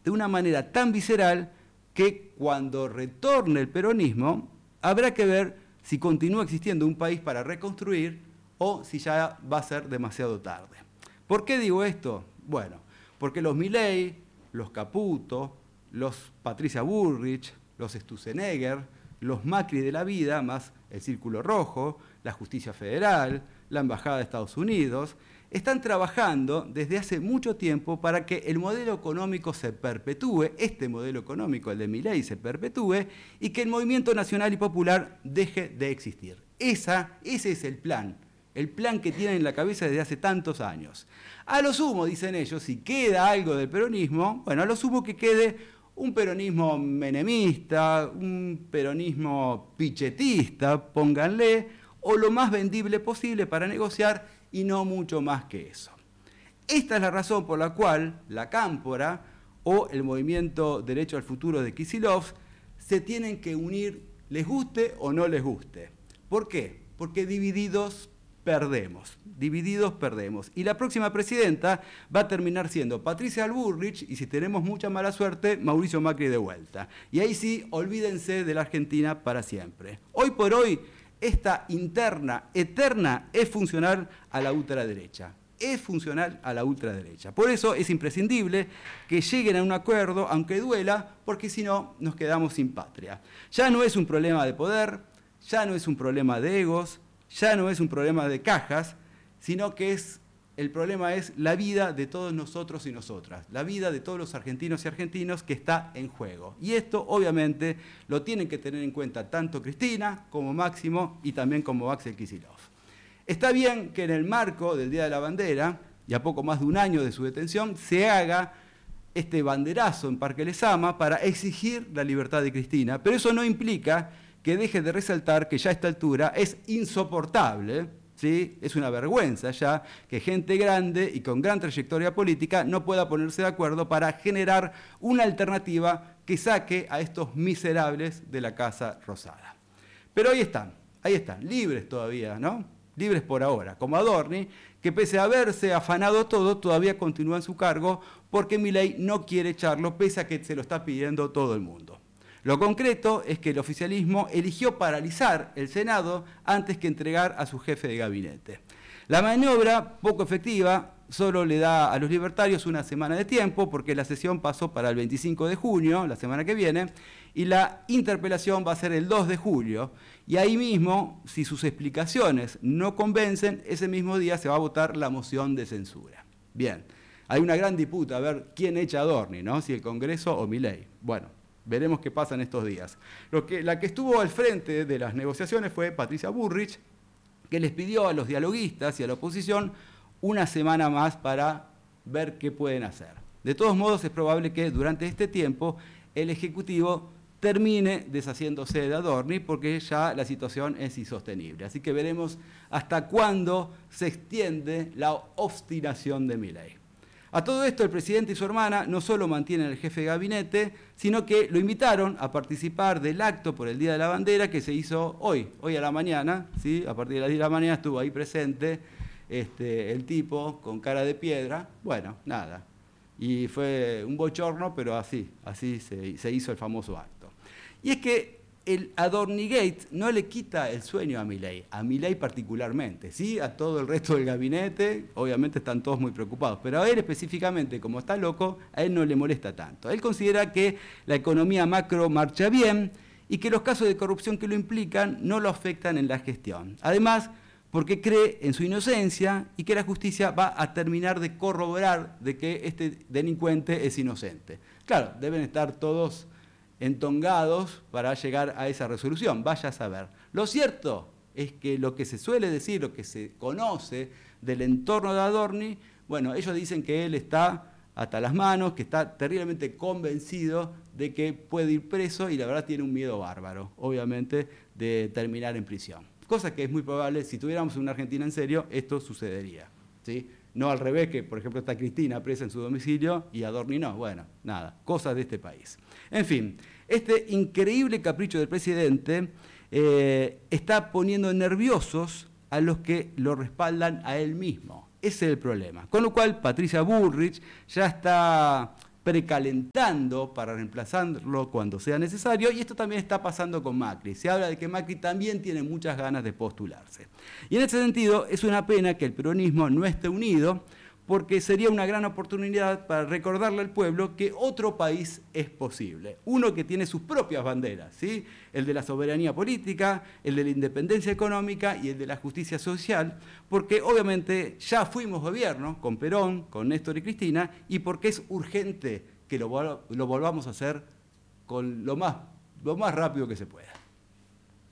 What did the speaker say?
de una manera tan visceral que cuando retorne el peronismo habrá que ver si continúa existiendo un país para reconstruir o si ya va a ser demasiado tarde. ¿Por qué digo esto? Bueno, porque los Milei, los Caputo, los Patricia Bullrich, los Sturzenegger, los Macri de la vida, más el Círculo Rojo, la Justicia Federal, la Embajada de Estados Unidos, están trabajando desde hace mucho tiempo para que el modelo económico se perpetúe, este modelo económico, el de Milei, se perpetúe y que el movimiento nacional y popular deje de existir. Ese es el plan que tienen en la cabeza desde hace tantos años. A lo sumo, dicen ellos, si queda algo del peronismo, bueno, a lo sumo que quede un peronismo menemista, un peronismo pichetista, pónganle, o lo más vendible posible para negociar y no mucho más que eso. Esta es la razón por la cual la Cámpora o el movimiento Derecho al Futuro de Kicillof se tienen que unir, les guste o no les guste. ¿Por qué? Porque divididos perdemos. Y la próxima presidenta va a terminar siendo Patricia Bullrich y si tenemos mucha mala suerte, Mauricio Macri de vuelta. Y ahí sí, olvídense de la Argentina para siempre. Hoy por hoy, esta interna eterna es funcional a la ultraderecha. Por eso es imprescindible que lleguen a un acuerdo, aunque duela, porque si no, nos quedamos sin patria. Ya no es un problema de poder, ya no es un problema de egos, ya no es un problema de cajas, sino que el problema es la vida de todos nosotros y nosotras, la vida de todos los argentinos y argentinos que está en juego. Y esto, obviamente, lo tienen que tener en cuenta tanto Cristina como Máximo y también como Axel Kicillof. Está bien que en el marco del Día de la Bandera, y a poco más de un año de su detención, se haga este banderazo en Parque Lezama para exigir la libertad de Cristina, pero eso no implica que deje de resaltar que ya a esta altura es insoportable, ¿sí? Es una vergüenza ya que gente grande y con gran trayectoria política no pueda ponerse de acuerdo para generar una alternativa que saque a estos miserables de la Casa Rosada. Pero ahí están, libres todavía, ¿no? Libres por ahora, como Adorni, que pese a haberse afanado todo, todavía continúa en su cargo porque Milei no quiere echarlo, pese a que se lo está pidiendo todo el mundo. Lo concreto es que el oficialismo eligió paralizar el Senado antes que entregar a su jefe de gabinete. La maniobra, poco efectiva, solo le da a los libertarios una semana de tiempo, porque la sesión pasó para el 25 de junio, la semana que viene, y la interpelación va a ser el 2 de julio. Y ahí mismo, si sus explicaciones no convencen, ese mismo día se va a votar la moción de censura. Bien, hay una gran disputa a ver quién echa a Adorni, ¿no? Si el Congreso o Milei. Bueno, veremos qué pasa en estos días. La que estuvo al frente de las negociaciones fue Patricia Bullrich, que les pidió a los dialoguistas y a la oposición una semana más para ver qué pueden hacer. De todos modos, es probable que durante este tiempo el Ejecutivo termine deshaciéndose de Adorni porque ya la situación es insostenible. Así que veremos hasta cuándo se extiende la obstinación de Milei. A todo esto, el presidente y su hermana no solo mantienen al jefe de gabinete, sino que lo invitaron a participar del acto por el Día de la Bandera que se hizo hoy a la mañana, ¿sí? A partir de las 10 de la mañana estuvo ahí presente el tipo con cara de piedra. Bueno, nada. Y fue un bochorno, pero así se hizo el famoso acto. Y es que el Adornigate no le quita el sueño a Milei particularmente, ¿sí? A todo el resto del gabinete, obviamente están todos muy preocupados, pero a él específicamente, como está loco, a él no le molesta tanto. Él considera que la economía macro marcha bien y que los casos de corrupción que lo implican no lo afectan en la gestión. Además, porque cree en su inocencia y que la justicia va a terminar de corroborar de que este delincuente es inocente. Claro, deben estar todos entongados para llegar a esa resolución, vaya a saber. Lo cierto es que lo que se suele decir, lo que se conoce del entorno de Adorni, bueno, ellos dicen que él está hasta las manos, que está terriblemente convencido de que puede ir preso y la verdad tiene un miedo bárbaro, obviamente, de terminar en prisión. Cosa que es muy probable, si tuviéramos una Argentina en serio, esto sucedería, ¿sí? No al revés, que por ejemplo está Cristina presa en su domicilio y Adorni no. Bueno, nada, cosas de este país. En fin, este increíble capricho del presidente está poniendo nerviosos a los que lo respaldan a él mismo. Ese es el problema. Con lo cual, Patricia Bullrich ya está precalentando para reemplazarlo cuando sea necesario, y esto también está pasando con Macri. Se habla de que Macri también tiene muchas ganas de postularse. Y en ese sentido es una pena que el peronismo no esté unido, porque sería una gran oportunidad para recordarle al pueblo que otro país es posible. Uno que tiene sus propias banderas, ¿sí? El de la soberanía política, el de la independencia económica y el de la justicia social, porque obviamente ya fuimos gobierno con Perón, con Néstor y Cristina, y porque es urgente que lo volvamos a hacer con lo más rápido que se pueda.